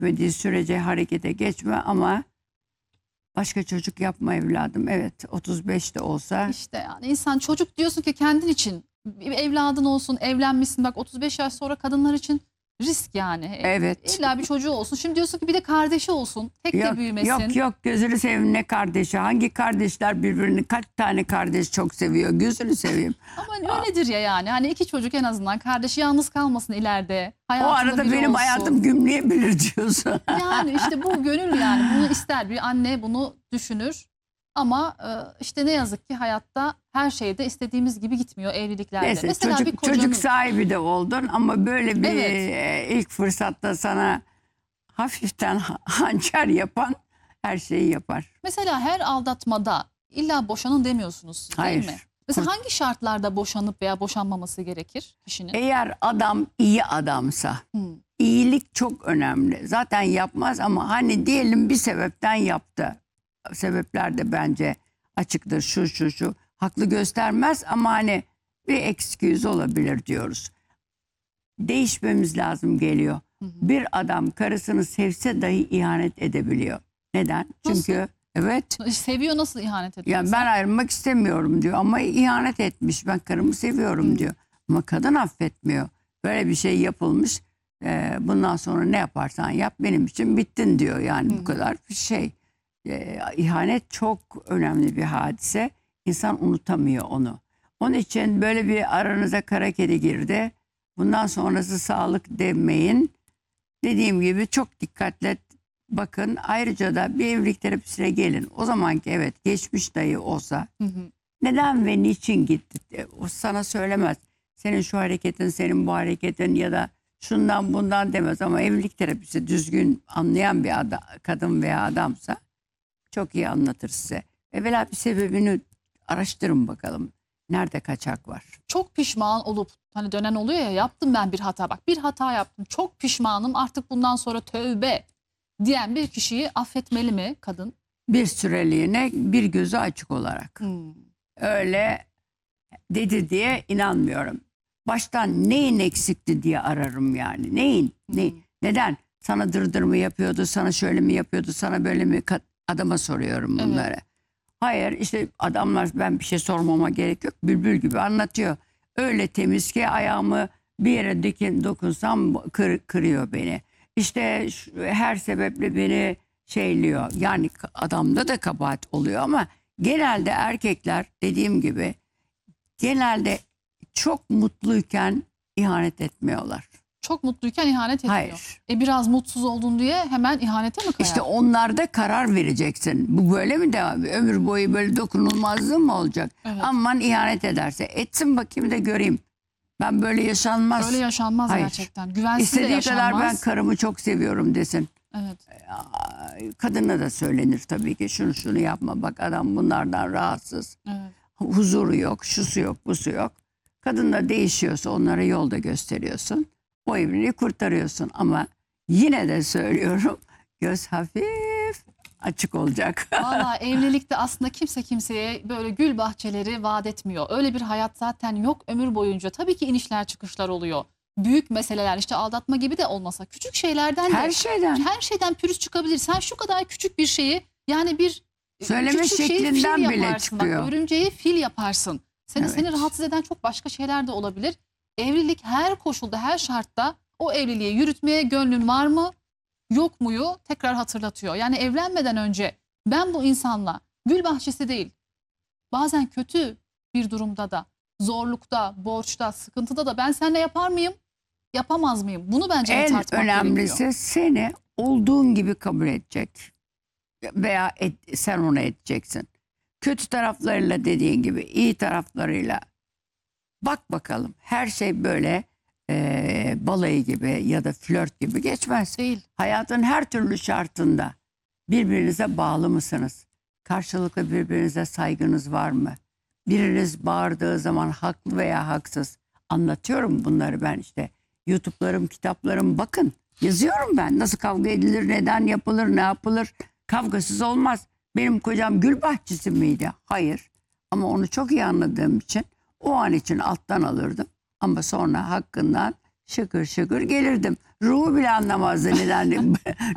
geçmediği sürece harekete geçme ama başka çocuk yapma evladım. Evet 35 de olsa. İşte yani insan çocuk diyorsun ki kendin için bir evladın olsun, evlenmişsin, bak 35 yaş sonra kadınlar için risk yani. Evet. İlla bir çocuğu olsun. Şimdi diyorsun ki bir de kardeşi olsun. Tek de büyümesin. Yok gözünü seveyim, ne kardeşi? Hangi kardeşler birbirini, kaç tane kardeş çok seviyor? Gözünü seveyim. Ama öyledir ya yani. Hani iki çocuk en azından, kardeşi yalnız kalmasın ileride. O Hayatında arada biri benim olsun. hayatım gümleyebilir diyorsun. Yani işte bu gönül yani. Bunu ister, bir anne bunu düşünür. Ama işte ne yazık ki hayatta her şeyde istediğimiz gibi gitmiyor evliliklerde. Neyse Mesela bir kocanın... çocuk sahibi de oldun ama böyle bir Evet. ilk fırsatta sana hafiften hançer yapan her şeyi yapar. Mesela her aldatmada illa boşanın demiyorsunuz siz, değil Hayır. mi? Mesela hangi şartlarda boşanıp veya boşanmaması gerekir kişinin? Eğer adam iyi adamsa, iyilik çok önemli. Zaten yapmaz ama hani diyelim bir sebepten yaptı. Sebepler de bence açıktır, şu. Haklı göstermez ama hani bir excuse olabilir diyoruz. Değişmemiz lazım geliyor. Bir adam karısını sevse dahi ihanet edebiliyor. Neden? Nasıl? Çünkü evet. Seviyor, nasıl ihanet ediyor? Yani mesela? ben ayrılmak istemiyorum diyor ama ihanet etmiş. Ben karımı seviyorum diyor. Ama kadın affetmiyor. Böyle bir şey yapılmış. Bundan sonra ne yaparsan yap benim için bittin diyor. Yani bu kadar bir şey. İhanet çok önemli bir hadise. İnsan unutamıyor onu. Onun için böyle bir aranıza kara kedi girdi. Bundan sonrası sağlık demeyin. Dediğim gibi çok dikkatle bakın. Ayrıca da bir evlilik terapisine gelin. O zamanki evet geçmiş dahi olsa neden ve niçin gitti o sana söylemez. Senin şu hareketin, senin bu hareketin ya da şundan bundan demez ama evlilik terapisi düzgün anlayan bir kadın veya adamsa çok iyi anlatır size. Evvela bir sebebini araştırın bakalım. Nerede kaçak var? Çok pişman olup hani dönen oluyor ya, yaptım ben bir hata, bak bir hata yaptım, çok pişmanım, artık bundan sonra tövbe diyen bir kişiyi affetmeli mi kadın? Bir süreliğine bir gözü açık olarak. Öyle dedi diye inanmıyorum. Baştan neyin eksikti diye ararım yani. Neyin? Neden? Sana dırdır mı yapıyordu? Sana şöyle mi yapıyordu? Sana böyle mi? Adama soruyorum bunları. Evet. Hayır işte adamlar, ben bir şey sormama gerek yok. Bülbül gibi anlatıyor. Öyle temiz ki ayağımı bir yere dokunsam kırıyor beni. İşte her sebeple beni şeyliyor. Yani adamda da kabahat oluyor ama genelde erkekler dediğim gibi genelde çok mutluyken ihanet etmiyorlar. Çok mutluyken ihanet ediyor. Hayır. Biraz mutsuz oldun diye hemen ihanete mi kayar? İşte onlarda karar vereceksin. Bu böyle mi devam ediyor? Ömür boyu böyle dokunulmazlığı mı olacak? Evet. Aman ihanet ederse. Etsin bakayım da göreyim. Ben böyle yaşanmaz. Öyle yaşanmaz. Hayır. Gerçekten. Güvensiz İstediği de yaşanmaz. kadar ben karımı çok seviyorum desin. Evet. Kadına da söylenir tabii ki. Şunu yapma, bak adam bunlardan rahatsız. Evet. Huzuru yok, şusu yok, busu yok. Kadın da değişiyorsa onlara yolda gösteriyorsun. O evliliği kurtarıyorsun ama yine de söylüyorum, göz hafif açık olacak. Valla evlilikte aslında kimse kimseye böyle gül bahçeleri vaat etmiyor. Öyle bir hayat zaten yok ömür boyunca. Tabii ki inişler çıkışlar oluyor. Büyük meseleler, işte aldatma gibi de olmasa, küçük şeylerden de her şeyden pürüz çıkabilir. Sen şu kadar küçük bir şeyi, yani bir söyleme şeklinden bile yaparsın. çıkıyor. Bak, örümceği fil yaparsın. Seni rahatsız eden çok başka şeyler de olabilir. Evlilik her koşulda, her şartta o evliliği yürütmeye gönlün var mı, yok muyu tekrar hatırlatıyor. Yani evlenmeden önce ben bu insanla gül bahçesi değil, bazen kötü bir durumda da, zorlukta, borçta, sıkıntıda da ben seninle yapar mıyım, yapamaz mıyım? Bunu bence tartmak gerekiyor. En önemlisi seni olduğun gibi kabul edecek veya sen onu edeceksin. Kötü taraflarıyla dediğin gibi, iyi taraflarıyla bak bakalım. Her şey böyle balayı gibi ya da flört gibi geçmez. Değil. Hayatın her türlü şartında birbirinize bağlı mısınız? Karşılıklı birbirinize saygınız var mı? Biriniz bağırdığı zaman haklı veya haksız. Anlatıyorum bunları ben işte. YouTube'larım, kitaplarım, bakın. Yazıyorum ben. Nasıl kavga edilir, neden yapılır, ne yapılır? Kavgasız olmaz. Benim kocam gül bahçesi miydi? Hayır. Ama onu çok iyi anladığım için o an için alttan alırdım. Ama sonra hakkından şıkır şıkır gelirdim. Ruhu bile anlamazdı neden